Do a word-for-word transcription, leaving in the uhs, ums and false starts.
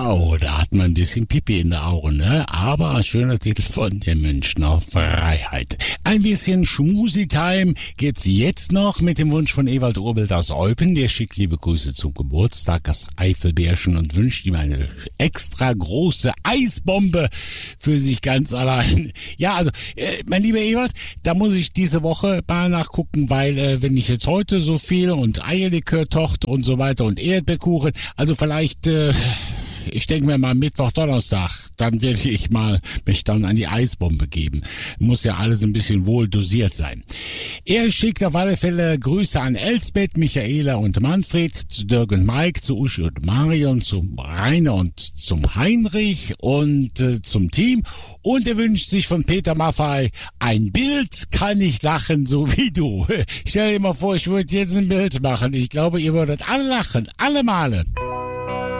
Oh, da hat man ein bisschen Pipi in den Augen, ne? Aber ein schöner Titel von der Münchner Freiheit. Ein bisschen Schmusi-Time gibt's jetzt noch mit dem Wunsch von Ewald Urbelt aus Eupen. Der schickt liebe Grüße zum Geburtstag, das Eifelbärchen, und wünscht ihm eine extra große Eisbombe für sich ganz allein. Ja, also, äh, mein lieber Ewald, da muss ich diese Woche mal nachgucken, weil äh, wenn ich jetzt heute so viel und Eierlikör-Tocht und so weiter und Erdbeerkuchen, also vielleicht, äh, ich denke mir mal Mittwoch, Donnerstag, dann werde ich mal mich dann an die Eisbombe geben. Muss ja alles ein bisschen wohl dosiert sein. Er schickt auf alle Fälle Grüße an Elsbeth, Michaela und Manfred, zu Dirk und Mike, zu Uschi und Marion, zum Rainer und zum Heinrich und äh, zum Team. Und er wünscht sich von Peter Maffay ein Bild, kann ich lachen, so wie du. Stell dir mal vor, ich würde jetzt ein Bild machen. Ich glaube, ihr würdet alle lachen, alle Male.